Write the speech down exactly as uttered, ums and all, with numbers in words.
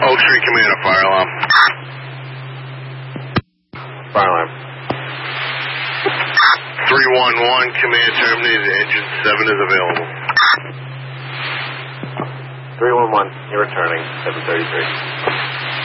Oak Street Command, a fire alarm. Fire alarm. three one one, command terminated, engine seven is available. three one one, you're returning, seven thirty-three.